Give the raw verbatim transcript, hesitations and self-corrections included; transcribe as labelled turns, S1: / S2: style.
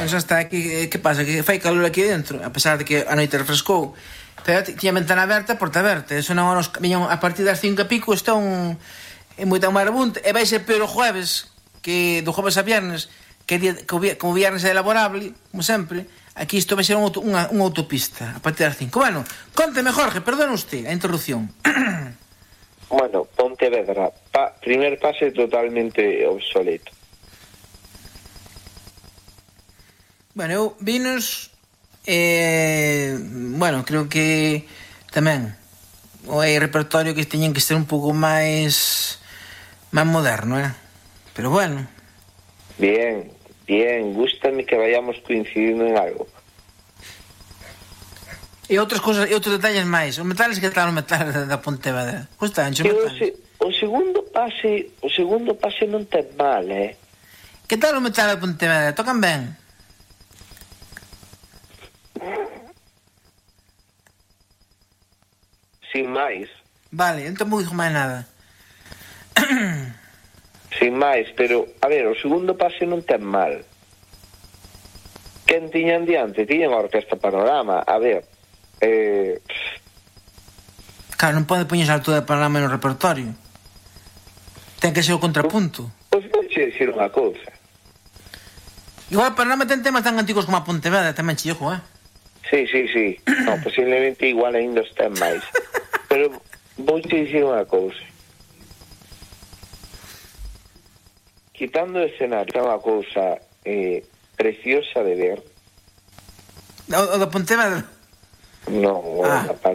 S1: xa está aquí, que pasa? Que fai calor aquí dentro, a pesar de que a noite refrescou. Pero tiña a ventana aberta, porta aberta. Eso non nos viñan a partir das cinco e pico, está un é moita marabunta, e vai ser peor o jueves, que do jueves a viernes, que día, como viernes é elaborable, como sempre. Aquí isto vai ser unha, unha, unha autopista a partir das cinco. Bueno, conteme, Jorge, perdona usted a interrupción.
S2: Bueno, Pontevedra, pa, primer pase totalmente obsoleto.
S1: Bueno, eu vinos, eh, bueno, creo que tamén o hai repertorio que teñen que ser un pouco máis máis moderno, eh? Pero bueno.
S2: Bien, bien, gústame que vayamos coincidindo en algo.
S1: E outras cousas, e outros detalles máis. Os metales, que tal o metal da, da Pontevedra? Gusta, Ancho,
S2: o, se, o segundo pase, o segundo pase non ten mal, eh?
S1: Que tal o metal da Pontevedra? Tocan ben?
S2: Sin máis.
S1: Vale, entón non digo máis nada.
S2: Sin máis, pero, a ver, o segundo pase non ten mal. Quen tiñan diante? Tiñan a Orquesta Panorama. A ver, eh...
S1: claro, non pode poñerse a altura de Panorama no repertorio. Ten que ser o contrapunto.
S2: Pois vou che dicir unha cousa.
S1: Igual Panorama ten temas tan antigos como a Pontevedra, tamén chillo, eh?
S2: Sí, sí, sí. No, posiblemente igual ainda os ten máis. Pero vou che dicir unha cousa. Quitando o escenario, é unha cousa eh, preciosa de ver.
S1: O, o da Pontevedra?
S2: Non, o
S1: ah.
S2: da